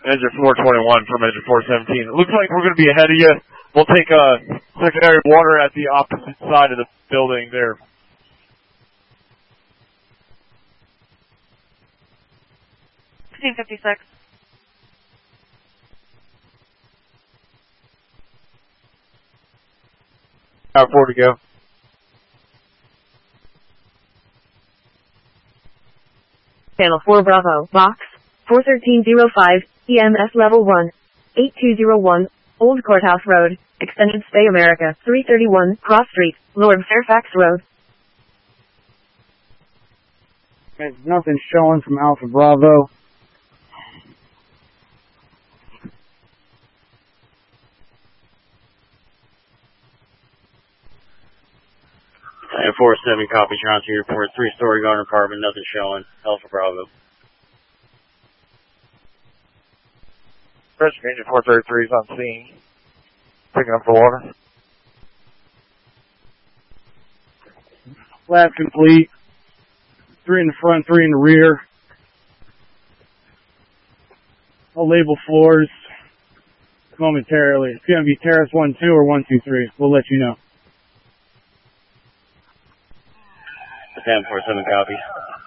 Engine 421 from engine 417. It looks like we're going to be ahead of you. We'll take secondary water at the opposite side of the building there. $16.56. 4 to go. Channel 4 Bravo, box 41305, EMS level 1, 8201, Old Courthouse Road, Extended Stay America, 331, Cross Street, Lord Fairfax Road. There's nothing showing from Alpha Bravo. And 47 copy, Chauncey report, 3-story garden apartment, nothing showing. Alpha Bravo. Rescue engine 433 is on scene. Picking up the water. Lab complete. 3 in the front, 3 in the rear. I'll label floors momentarily. It's going to be Terrace 1-2 or 1-2-3. We'll let you know. 10-47 copy.